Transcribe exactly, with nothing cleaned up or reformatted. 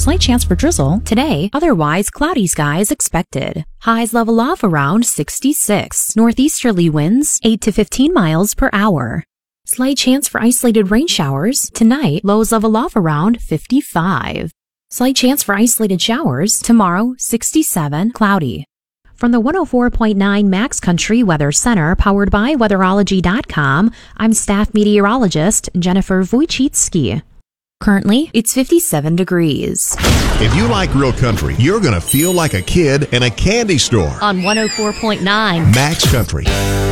Slight chance for drizzle today, otherwise cloudy skies expected. Highs level off around sixty-six. Northeasterly winds eight to fifteen miles per hour. Slight chance for isolated rain showers tonight, lows level off around fifty-five. Slight chance for isolated showers tomorrow, sixty-seven, cloudy. From the one oh four point nine Max Country Weather Center, powered by weatherology dot com, I'm staff meteorologist Jennifer Wojcicki. Currently, it's fifty-seven degrees. If you like real country, you're going to feel like a kid in a candy store. On one oh four point nine Max Country.